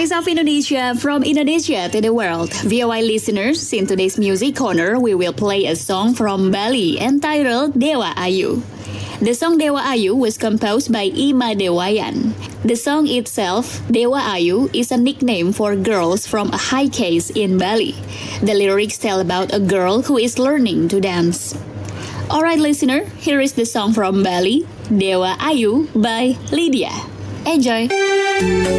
Voice of Indonesia from Indonesia to the world. VOA listeners, in today's music corner, we will play a song from Bali entitled Dewa Ayu. The song Dewa Ayu was composed by Ima Dewayan. The song itself, Dewa Ayu, is a nickname for girls from a high caste in Bali. The lyrics tell about a girl who is learning to dance. Alright listener, here is the song from Bali, Dewa Ayu by Lydia. Enjoy!